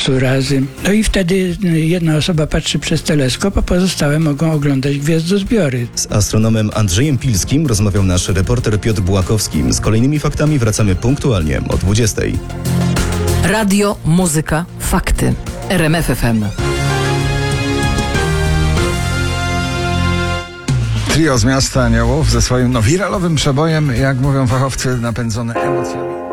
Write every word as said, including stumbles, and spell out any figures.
księżycu razy. No i wtedy jedna osoba patrzy przez teleskop, a pozostałe mogą oglądać gwiazdozbiory. Z astronomem Andrzejem Pilskim rozmawiał nasz reporter Piotr Bułakowski. Z kolejnymi faktami wracamy punktualnie o dwudziestej. Radio, muzyka, fakty. R M F F M. Trio z Miasta Aniołów ze swoim no, wiralowym przebojem, jak mówią fachowcy, napędzone emocjami.